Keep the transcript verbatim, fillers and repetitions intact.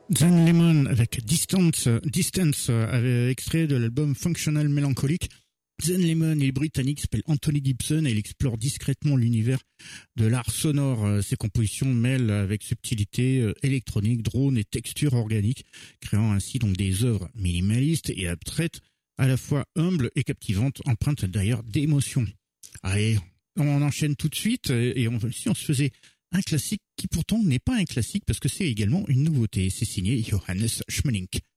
John Lemon avec Distance, Distance, avait extrait de l'album Functional Melancholic. John Lemon est britannique, s'appelle Anthony Gibson et il explore discrètement l'univers de l'art sonore. Ses compositions mêlent avec subtilité électronique, drone et texture organique, créant ainsi donc des œuvres minimalistes et abstraites, à la fois humbles et captivantes, empreintes d'ailleurs d'émotion. Allez, on enchaîne tout de suite et on, si on se faisait un classique qui pourtant n'est pas un classique parce que c'est également une nouveauté. C'est signé Johannes Schmeling.